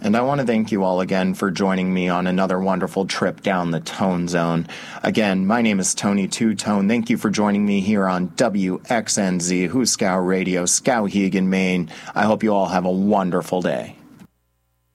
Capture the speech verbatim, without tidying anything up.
And I want to thank you all again for joining me on another wonderful trip down the Tone Zone. Again, my name is Tony Two Tone. Thank you for joining me here on W X N Z, Huskow Radio, Skowhegan, Maine. I hope you all have a wonderful day.